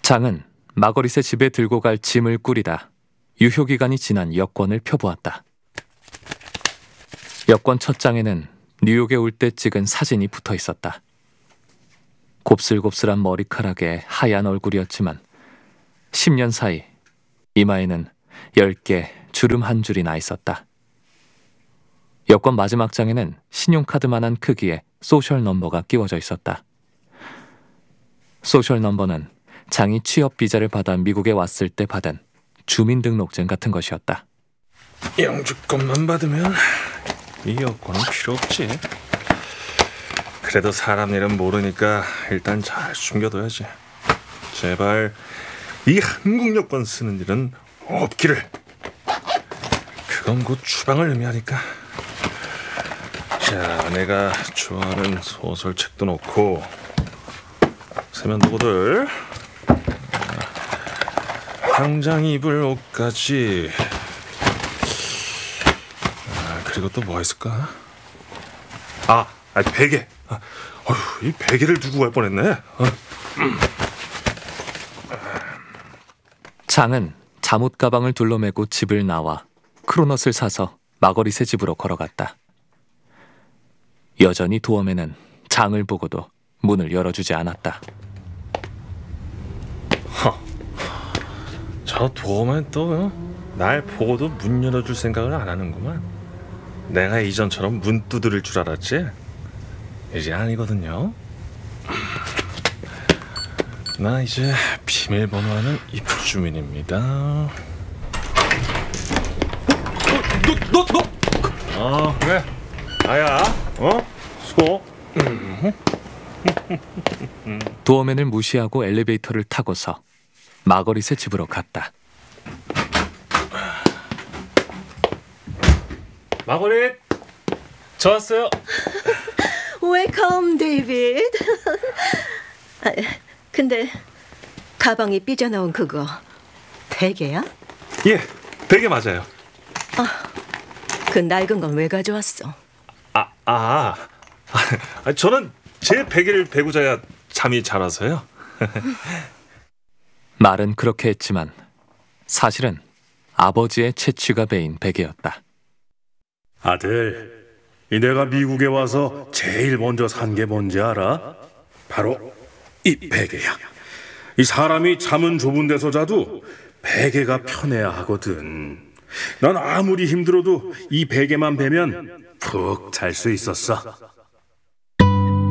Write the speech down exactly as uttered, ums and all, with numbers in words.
장은 마거릿의 집에 들고 갈 짐을 꾸리다 유효기간이 지난 여권을 펴보았다. 여권 첫 장에는 뉴욕에 올 때 찍은 사진이 붙어 있었다. 곱슬곱슬한 머리카락에 하얀 얼굴이었지만 십 년 사이 이마에는 열 개 주름 한 줄이 나 있었다. 여권 마지막 장에는 신용카드만한 크기의 소셜 넘버가 끼워져 있었다. 소셜 넘버는 장이 취업 비자를 받아 미국에 왔을 때 받은 주민등록증 같은 것이었다. 영주권만 받으면 이 여권은 필요 없지. 그래도 사람 일은 모르니까 일단 잘 숨겨둬야지. 제발 이 한국 여권 쓰는 일은 없기를. 그건 곧 추방을 의미하니까. 자, 내가 좋아하는 소설책도 놓고 세면도구들, 당장 입을 옷까지. 아, 그리고 또 뭐가 있을까? 아, 아 베개. 아, 어휴, 이 베개를 두고 갈 뻔했네. 어. 장은 잠옷 가방을 둘러매고 집을 나와 크로넛을 사서 마거릿의 집으로 걸어갔다. 여전히 도엄에는 장을 보고도 문을 열어주지 않았다. 허, 저 도움은 또 날 보고도 문 열어줄 생각을 안 하는구만. 내가 이전처럼 문 두드릴 줄 알았지? 이제 아니거든요. 나 이제 비밀번호하는 입주민입니다. 너, 너, 너! 어, 그래. 나야. 어? 수고. 도어맨을 무시하고 엘리베이터를 타고서 마거릿의 집으로 갔다. 마거릿, 저 왔어요. 웰컴 데이비드. 아, 근데 가방이 삐져나온 그거 베개야? 예, 베개 맞아요. 아, 그 낡은 건 왜 가져왔어? 아, 아, 아, 저는 제 베개를 베고 자야 잠이 잘 와서요. 말은 그렇게 했지만 사실은 아버지의 채취가 베인 베개였다. 아들, 이 내가 미국에 와서 제일 먼저 산 게 뭔지 알아? 바로 이 베개야. 이 사람이 잠은 좁은 데서 자도 베개가 편해야 하거든. 난 아무리 힘들어도 이 베개만 베면 푹 잘 수 있었어.